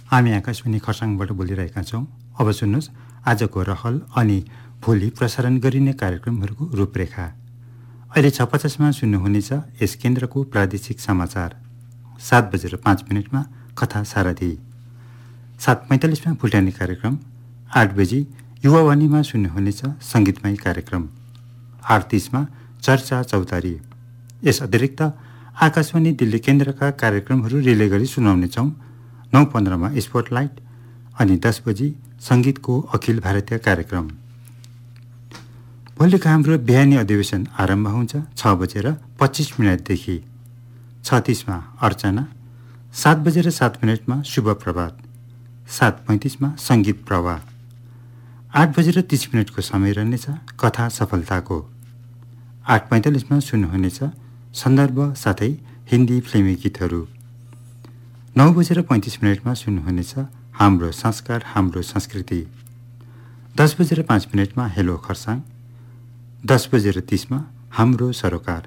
हामी आकाशवाणी खरसाङबाट बोलिरहेका छौँ। अब सुन्नुहोस् आजको रहल अनि भोलि प्रसारण गरिने कार्यक्रमहरूको रूपरेखा। अहिले 6:50मा सुन्नुहुनेछ यस केन्द्रको प्रादेशिक समाचार। 7:05 कथा सारथी, 7:45मा फुटानी कार्यक्रम, 8 बजी युवावाणीमा सुन्नुहुनेछ सङ्गीतमय कार्यक्रम, 8:30मा चर्चा चौतारी। यस अतिरिक्त आकाशवाणी दिल्ली केन्द्रका कार्यक्रमहरू रिले गरी सुनाउनेछौँ। 9:15मा स्पोटलाइट अनि 10 बजी सङ्गीतको अखिल भारतीय कार्यक्रम। भोलिको हाम्रो बिहानी अधिवेशन आरम्भ हुन्छ 6:25 6:30मा अर्चना, 7:07 शुभ प्रभात, 7:35मा सङ्गीत प्रवाह, 8:30 को समय रहनेछ कथा सफलताको, 8:45मा सुन्नुहुनेछ सन्दर्भ साथै हिन्दी फिल्मी गीतहरू, 9:35 सुन्नुहुनेछ हाम्रो संस्कार हाम्रो संस्कृति, 10:05 हेलो खरसाङ, 10:30 हाम्रो सरोकार,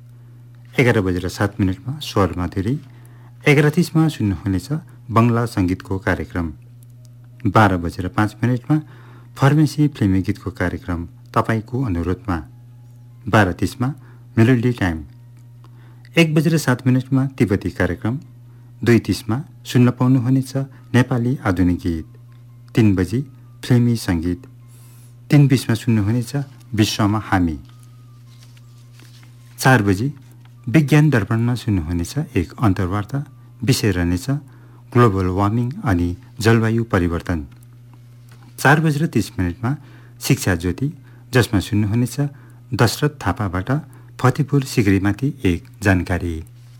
11:07 स्वर माधुरी, 11:30 सुन्नुहुनेछ बङ्गला सङ्गीतको कार्यक्रम, 12:05 फर्मेसी फिल्मी गीतको कार्यक्रम तपाईँको अनुरोधमा, 12:30 मेलोडी टाइम, 1:07 तिब्बती कार्यक्रम, 2:30 सुन्न पाउनुहुनेछ नेपाली आधुनिक गीत, 3 बजी फिल्मी सङ्गीत, 3:20 सुन्नुहुनेछ विश्वमा हामी, 4 बजी विज्ञान दर्पणमा सुन्नुहुनेछ एक अन्तर्वार्ता। विषय रहनेछ ग्लोबल वार्मिङ अनि जलवायु परिवर्तन। 4:30 शिक्षा ज्योति, जसमा सुन्नुहुनेछ दशरथ थापाबाट फतेपुर सिगरीमाथि एक जानकारी।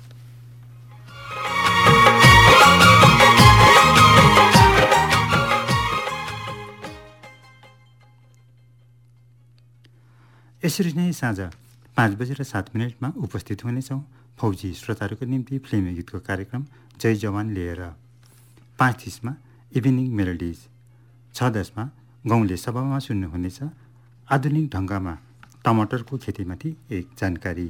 यसरी नै साँझ 5:07 उपस्थित हुनेछौँ फौजी श्रोताहरूको निम्ति फिल्मी गीतको कार्यक्रम जय जवान लिएर। 5:30 इभिनिङ मेलोडिज, 6:10 गाउँले सभामा सुन्नुहुनेछ आधुनिक ढङ्गमा टमाटरको खेतीमाथि एक जानकारी।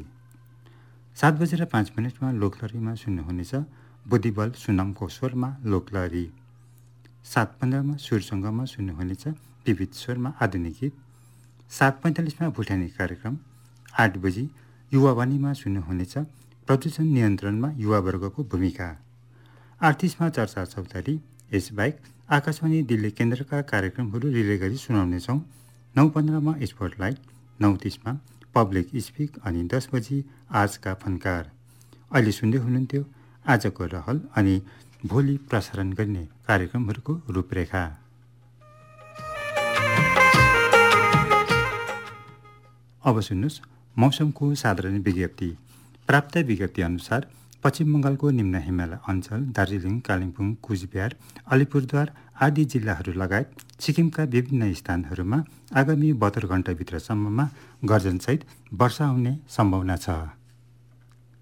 7:05 लोकलहरीमा सुन्नुहुनेछ बुद्धिबल सुनामको स्वरमा लोकलहरी। 7:15 सुरसङ्गमा सुन्नुहुनेछ विविध स्वरमा आधुनिक गीत। 7:45 भुटानी कार्यक्रम। 8 बजी युवावाणीमा सुन्नुहुनेछ प्रदूषण नियन्त्रणमा युवावर्गको भूमिका। 8:30 चर्चा चौतारी। यसबाहेक आकाशवाणी दिल्ली केन्द्रका कार्यक्रमहरू रिले गरी सुनाउनेछौँ। 9:15 स्पोटलाइट, 9:30 पब्लिक स्पिक अनि 10 बजी आजका फनकार। अहिले सुन्दै हुनुहुन्थ्यो आजको रहल अनि भोलि प्रसारण गर्ने कार्यक्रमहरूको रूपरेखा। अब सुन्नुहोस् मौसमको साधारण विज्ञप्ति। प्राप्त विज्ञप्ति अनुसार पश्चिम बङ्गालको निम्न हिमालय अञ्चल, दार्जिलिङ, कालिम्पोङ, कुचबिहार, अलिपुरद्वार आदि जिल्लाहरू लगायत सिक्किमका विभिन्न स्थानहरूमा आगामी 72 घण्टाभित्रसम्ममा गर्जनसहित वर्षा हुने सम्भावना छ।